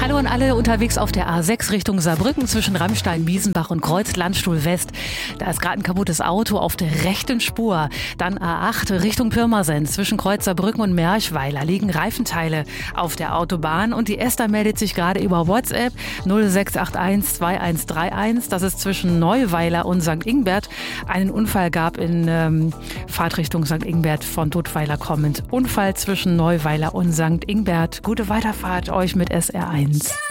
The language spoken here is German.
Hallo an alle unterwegs auf der A6 Richtung Saarbrücken zwischen Rammstein, Biesenbach und Kreuz-Landstuhl West. Da ist gerade ein kaputtes Auto auf der rechten Spur. Dann A8 Richtung Pirmasens zwischen Kreuz Saarbrücken und Merchweiler liegen Reifenteile auf der Autobahn. Und die Esther meldet sich gerade über WhatsApp 0681 2131, dass es zwischen Neuweiler und St. Ingbert einen Unfall gab in Fahrtrichtung St. Ingbert von Duttweiler kommend. Unfall zwischen Neuweiler und St. Ingbert. Gute Weiterfahrt euch mit SR1.